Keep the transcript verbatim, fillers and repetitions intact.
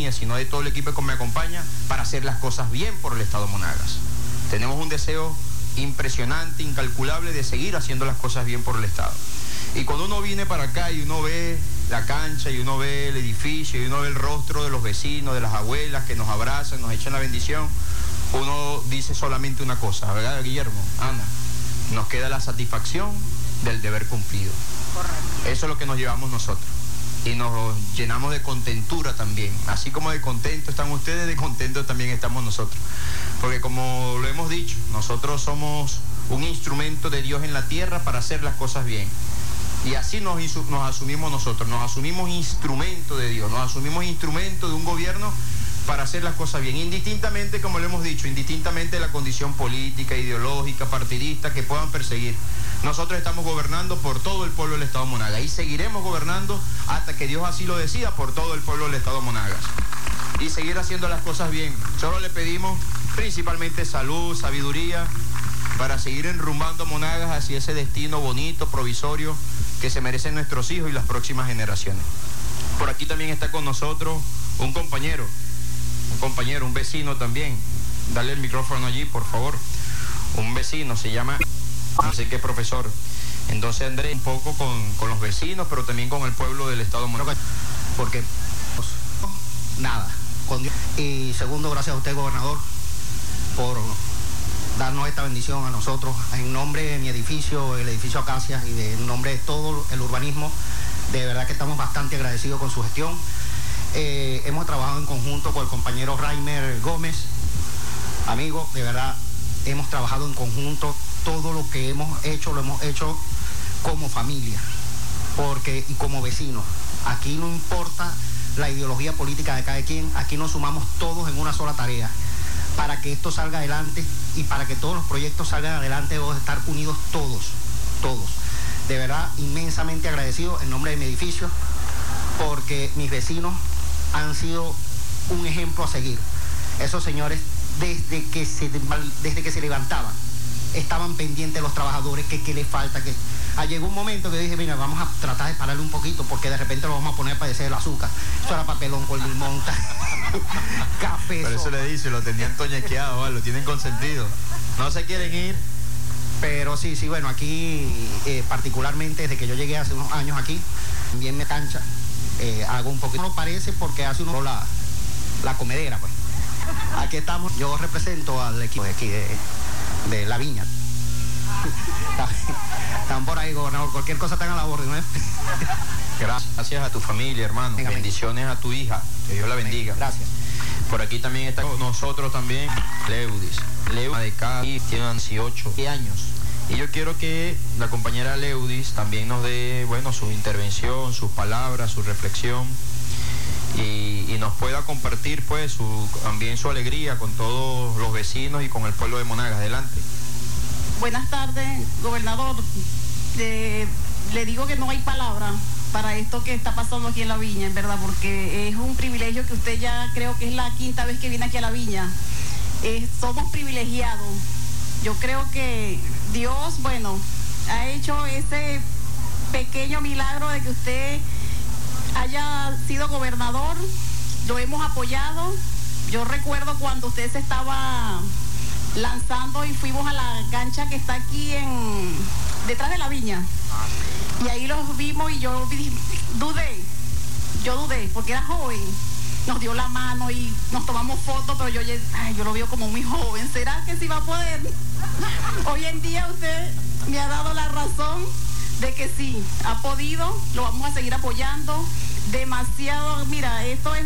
mía, sino de todo el equipo que me acompaña, para hacer las cosas bien por el Estado Monagas. Tenemos un deseo impresionante, incalculable, de seguir haciendo las cosas bien por el Estado. Y cuando uno viene para acá y uno ve la cancha y uno ve el edificio y uno ve el rostro de los vecinos, de las abuelas que nos abrazan, nos echan la bendición, uno dice solamente una cosa, ¿verdad, Guillermo? Ana, nos queda la satisfacción del deber cumplido. Correcto. Eso es lo que nos llevamos nosotros. Y nos llenamos de contentura también. Así como de contento están ustedes, de contento también estamos nosotros. Porque como lo hemos dicho, nosotros somos un instrumento de Dios en la tierra para hacer las cosas bien. Y así nos, nos asumimos nosotros, nos asumimos instrumento de Dios, nos asumimos instrumento de un gobierno para hacer las cosas bien, indistintamente, como lo hemos dicho, indistintamente de la condición política, ideológica, partidista que puedan perseguir. Nosotros estamos gobernando por todo el pueblo del Estado Monagas y seguiremos gobernando hasta que Dios así lo decida por todo el pueblo del Estado Monagas. Y seguir haciendo las cosas bien. Solo le pedimos principalmente salud, sabiduría, para seguir enrumbando a Monagas hacia ese destino bonito, provisorio, que se merecen nuestros hijos y las próximas generaciones. Por aquí también está con nosotros un compañero, un compañero, un vecino también. Dale el micrófono allí, por favor. Un vecino, se llama, no sé qué profesor. Entonces Andrés, un poco con, con los vecinos, pero también con el pueblo del Estado Monagas. Porque, pues, nada. Con Dios. Y segundo, gracias a usted, gobernador, por darnos esta bendición a nosotros, en nombre de mi edificio, el edificio Acacias, y de, en nombre de todo el urbanismo. De verdad que estamos bastante agradecidos con su gestión. Eh, hemos trabajado en conjunto con el compañero Raimer Gómez, amigo, de verdad, hemos trabajado en conjunto. Todo lo que hemos hecho, lo hemos hecho como familia, porque, y como vecinos. Aquí no importa la ideología política de cada quien, aquí nos sumamos todos en una sola tarea. Para que esto salga adelante y para que todos los proyectos salgan adelante, debemos estar unidos todos, todos. De verdad, inmensamente agradecido en nombre de mi edificio, porque mis vecinos han sido un ejemplo a seguir. Esos señores, desde que se, desde que se levantaban, estaban pendientes de los trabajadores, que qué les falta, que... Ah, llegó un momento que dije, mira, vamos a tratar de pararle un poquito, porque de repente lo vamos a poner a padecer el azúcar. Eso era papelón con limón, café. Pero eso le dice, lo tenían toñequeado, ¿vale? Lo tienen consentido. No se quieren ir. Pero sí, sí, bueno, aquí eh, particularmente desde que yo llegué hace unos años aquí, también me cancha, eh, hago un poquito, no parece porque hace uno la, la comedera, pues. Aquí estamos, yo represento al equipo de aquí de, de La Viña. Están por ahí, gobernador, cualquier cosa tengan la orden, ¿eh? Gracias a tu familia, hermano. Venga, bendiciones a tu hija, que Dios la bendiga. Gracias. Por aquí también está con nosotros también Leudis. Leudis de acá tiene dieciocho años. Y yo quiero que la compañera Leudis también nos dé, bueno, su intervención, sus palabras, su reflexión, y, y nos pueda compartir, pues, su, también su alegría con todos los vecinos y con el pueblo de Monagas. Adelante. Buenas tardes, gobernador. Eh, le digo que no hay palabra para esto que está pasando aquí en La Viña, en verdad, porque es un privilegio que usted ya creo que es la quinta vez que viene aquí a La Viña. Eh, somos privilegiados. Yo creo que Dios, bueno, ha hecho ese pequeño milagro de que usted haya sido gobernador. Lo hemos apoyado. Yo recuerdo cuando usted se estaba lanzando y fuimos a la cancha que está aquí en detrás de La Viña, y ahí los vimos y yo dudé, yo dudé porque era joven, nos dio la mano y nos tomamos fotos, pero yo, ay, yo lo veo como muy joven. ¿Será que sí va a poder? Hoy en día usted me ha dado la razón de que sí, ha podido, lo vamos a seguir apoyando demasiado. Mira, esto es